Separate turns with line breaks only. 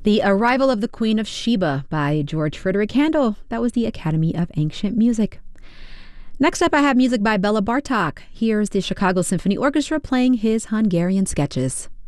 The Arrival of the Queen of Sheba by George Frederick Handel. That was the Academy of Ancient Music. Next up, I have music by Bela Bartok. Here's the Chicago Symphony Orchestra playing his Hungarian sketches.